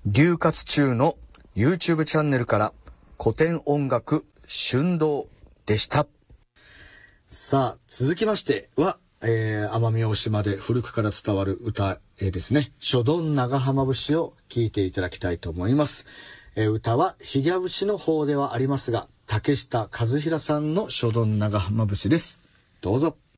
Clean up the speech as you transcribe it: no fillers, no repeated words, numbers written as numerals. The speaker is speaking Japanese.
留活中の YouTube チャンネルから古典音楽春堂でした。さあ、続きましては、奄美大島で古くから伝わる歌、ですね、初丼長浜節を聴いていただきたいと思います。歌はひぎゃ節の方ではありますが、竹下和平さんの初丼長浜節です。どうぞ。